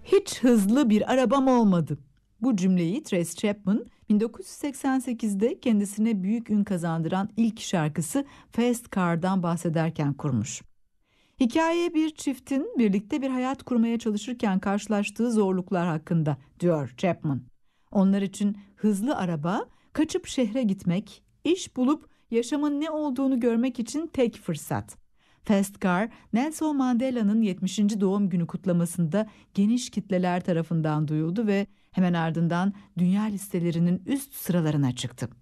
Hiç hızlı bir arabam olmadı. Bu cümleyi Tracy Chapman 1988'de kendisine büyük ün kazandıran ilk şarkısı Fast Car'dan bahsederken kurmuş. Hikaye bir çiftin birlikte bir hayat kurmaya çalışırken karşılaştığı zorluklar hakkında, diyor Chapman. Onlar için hızlı araba, kaçıp şehre gitmek, iş bulup yaşamın ne olduğunu görmek için tek fırsat. Fast Car, Nelson Mandela'nın 70. doğum günü kutlamasında geniş kitleler tarafından duyuldu ve hemen ardından dünya listelerinin üst sıralarına çıktı.